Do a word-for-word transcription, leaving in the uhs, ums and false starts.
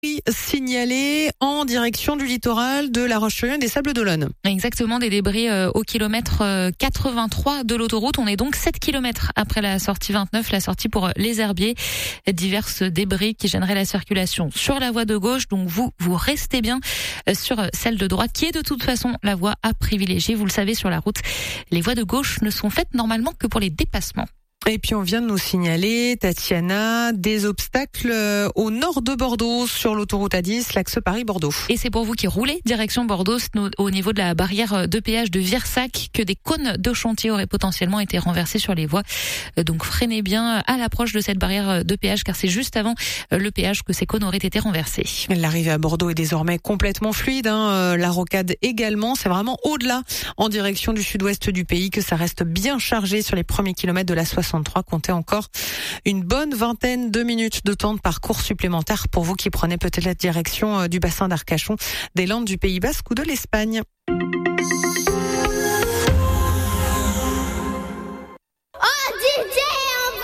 Signalé en direction du littoral de La Roche-sur-Yon et des Sables-d'Olonne. Exactement, des débris euh, au kilomètre euh, quatre-vingt-trois de l'autoroute. On est donc sept kilomètres après la sortie vingt-neuf, la sortie pour les Herbiers. Diverses débris qui gêneraient la circulation sur la voie de gauche. Donc vous, vous restez bien sur celle de droite, qui est de toute façon la voie à privilégier. Vous le savez, sur la route, les voies de gauche ne sont faites normalement que pour les dépassements. Et puis on vient de nous signaler, Tatiana, des obstacles au nord de Bordeaux sur l'autoroute A dix, l'axe Paris-Bordeaux. Et c'est pour vous qui roulez direction Bordeaux, au niveau de la barrière de péage de Virsac, que des cônes de chantier auraient potentiellement été renversés sur les voies. Donc freinez bien à l'approche de cette barrière de péage, car c'est juste avant le péage que ces cônes auraient été renversés. L'arrivée à Bordeaux est désormais complètement fluide, hein. La rocade également. C'est vraiment au-delà, en direction du sud-ouest du pays, que ça reste bien chargé sur les premiers kilomètres de la soixante-trois. Comptez encore une bonne vingtaine de minutes de temps de parcours supplémentaire pour vous qui prenez peut-être la direction du bassin d'Arcachon, des Landes, du Pays Basque ou de l'Espagne.